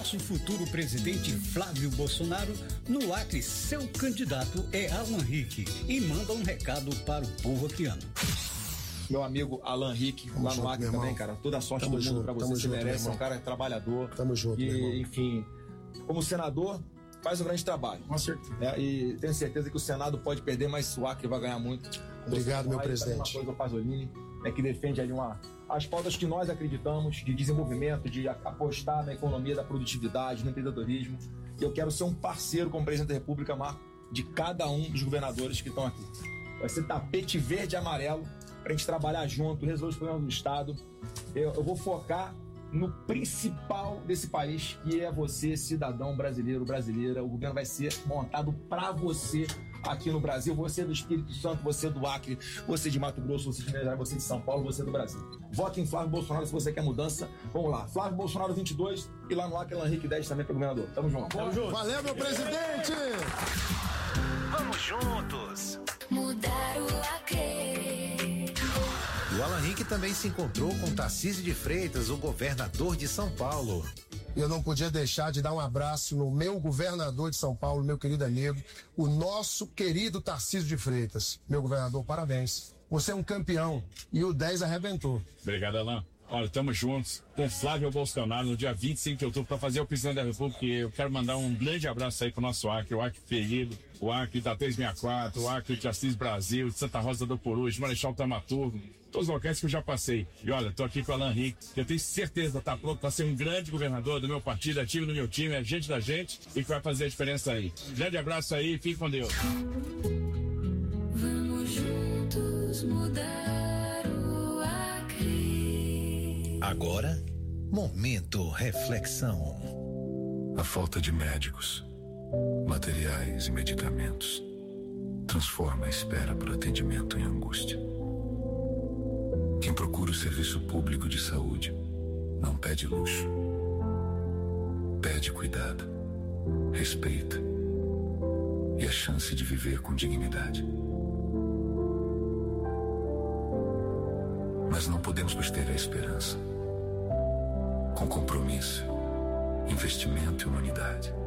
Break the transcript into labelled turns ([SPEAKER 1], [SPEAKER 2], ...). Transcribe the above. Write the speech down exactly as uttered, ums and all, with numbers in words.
[SPEAKER 1] nosso futuro presidente Flávio Bolsonaro, no Acre seu candidato é Alan Rick e manda um recado para o povo acriano.
[SPEAKER 2] Meu amigo Alan Rick, lá no Acre também, cara, toda a sorte do mundo pra você, você merece, é um cara trabalhador.
[SPEAKER 3] Tamo junto,
[SPEAKER 2] e, enfim, como senador, faz um grande trabalho.
[SPEAKER 3] Com certeza.
[SPEAKER 2] É, e tenho certeza que o Senado pode perder, mas o Acre vai ganhar muito.
[SPEAKER 3] Obrigado,
[SPEAKER 2] você,
[SPEAKER 3] meu
[SPEAKER 2] vai,
[SPEAKER 3] presidente.
[SPEAKER 2] Uma coisa, o Pasolini, é que defende ali uma, as pautas que nós acreditamos, de desenvolvimento, de apostar na economia da produtividade, no empreendedorismo. E eu quero ser um parceiro como presidente da República, Marco, de cada um dos governadores que estão aqui. Vai ser tapete verde e amarelo para a gente trabalhar junto, resolver os problemas do Estado. Eu, eu vou focar no principal desse país, que é você, cidadão brasileiro, brasileira. O governo vai ser montado para você aqui no Brasil. Você do Espírito Santo, você do Acre, você de Mato Grosso, você de Minas Gerais, você de São Paulo, você do Brasil. Vote em Flávio Bolsonaro se você quer mudança. Vamos lá, Flávio Bolsonaro vinte e dois e lá no Acre, Alan Rick dez também para governador. Tamo junto.
[SPEAKER 3] Tamo junto. Valeu, meu presidente!
[SPEAKER 4] Vamos juntos!
[SPEAKER 5] Mudar o Acre.
[SPEAKER 4] O Alan Rick também se encontrou com Tarcísio de Freitas, o governador de São Paulo.
[SPEAKER 3] Eu não podia deixar de dar um abraço no meu governador de São Paulo, meu querido amigo, o nosso querido Tarcísio de Freitas. Meu governador, parabéns. Você é um campeão e o dez arrebentou.
[SPEAKER 6] Obrigado, Alan. Olha, estamos juntos com Flávio Bolsonaro no dia vinte e cinco de outubro para fazer o presidente da República. E eu quero mandar um grande abraço aí pro nosso Acre, o Acre Ferido, o Acre da três sessenta e quatro, o Acre de Assis Brasil, de Santa Rosa do Purus, de Marechal Tamaturgo, todos os locais que eu já passei. E olha, tô aqui com o Alan Rick, que eu tenho certeza tá pronto para ser um grande governador do meu partido, ativo no meu time, é gente da gente e que vai fazer a diferença aí. Grande abraço aí, fique com Deus.
[SPEAKER 5] Vamos juntos mudar o Acre.
[SPEAKER 4] Agora, Momento Reflexão.
[SPEAKER 7] A falta de médicos, materiais e medicamentos transforma a espera por atendimento em angústia. Quem procura o serviço público de saúde não pede luxo, pede cuidado, respeito e a chance de viver com dignidade. Mas não podemos perder a esperança. Com compromisso, investimento e humanidade,